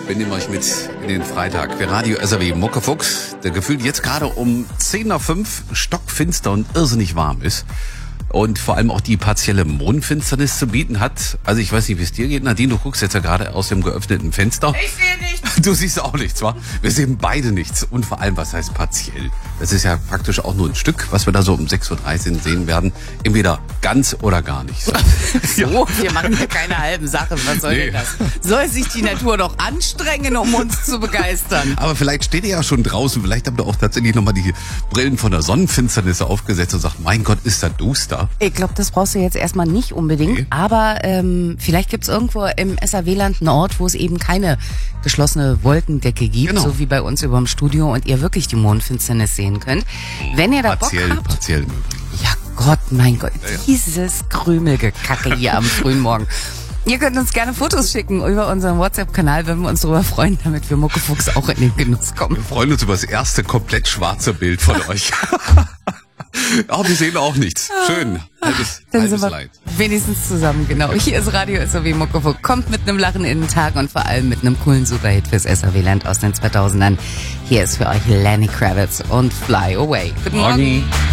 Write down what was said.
Wir nehmen euch mit in den Freitag für Radio SAW Muckefuchs, der gefühlt jetzt gerade um 10:05 stockfinster und irrsinnig warm ist. Und vor allem auch die partielle Mondfinsternis zu bieten hat. Also ich weiß nicht, wie es dir geht, Nadine, du guckst jetzt ja gerade aus dem geöffneten Fenster. Ich sehe nichts. Du siehst auch nichts, wa? Wir sehen beide nichts. Und vor allem, was heißt partiell? Das ist ja praktisch auch nur ein Stück, was wir da so um 6:13 Uhr sehen werden. Entweder ganz oder gar nicht. So, wir machen hier keine halben Sachen. Was soll denn das? Soll sich die Natur doch anstrengen, um uns zu begeistern? Aber vielleicht steht ihr ja schon draußen. Vielleicht habt ihr auch tatsächlich nochmal die Brillen von der Sonnenfinsternis aufgesetzt und sagt, mein Gott, ist da duster. Ich glaube, das brauchst du jetzt erstmal nicht unbedingt. Okay. Aber vielleicht gibt's irgendwo im SAW-Land einen Ort, wo es eben keine geschlossene Wolkendecke gibt, Genau. so wie bei uns über dem Studio, und ihr wirklich die Mondfinsternis sehen könnt. Wenn ihr da Bock habt. Partiell möglich. Ja Gott, mein Gott, Ja. dieses Krümelgekacke hier am frühen Morgen. Ihr könnt uns gerne Fotos schicken über unseren WhatsApp-Kanal, wenn wir uns darüber freuen, damit wir Muckefuchs auch in den Genuss kommen. Wir freuen uns über das erste komplett schwarze Bild von euch. Oh, wir sehen auch nichts. Schön. Dann sind Halbes wir Leid. wenigstens zusammen, genau. Hier ist Radio SAW Muckefuchs. Kommt mit einem Lachen in den Tag und vor allem mit einem coolen Superhit fürs SAW-Land aus den 2000ern. Hier ist für euch Lenny Kravitz und Fly Away. Guten Morgen.